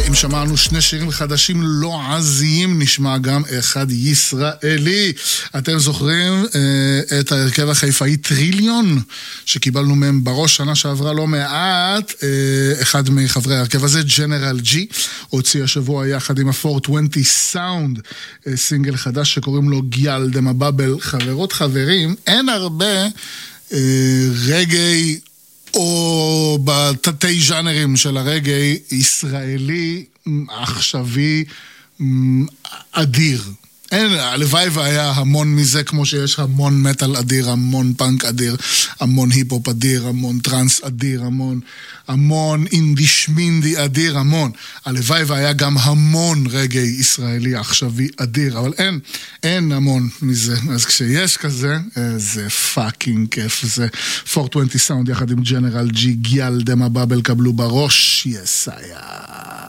ואם שמענו שני שירים חדשים לועזיים, נשמע גם אחד ישראלי. אתם זוכרים את ההרכב החיפאי טריליון, שקיבלנו מהם בראש שנה שעברה לא מעט. אחד מחברי ההרכב הזה, ג'נרל ג'י, הוציא השבוע יחד עם ה-420 סאונד סינגל חדש שקוראים לו גיאל דמה בבל. חברות חברים, אין הרבה רגעי או בתתי ז'אנרים של הרגעי ישראלי עכשווי אדיר. הלוואי והיה המון מזה, כמו שיש המון מטל אדיר, המון פאנק אדיר, המון היפ-הופ אדיר, המון טרנס אדיר, המון אינדי שמינדי אדיר, המון. הלוואי והיה גם המון רגעי ישראלי עכשווי אדיר, אבל אין המון מזה. אז כשיש כזה, זה פאקינג כיף. זה 420 סאונד יחד עם ג'נרל ג'י, גיאל דמה בבל, קבלו בראש, יסאיה.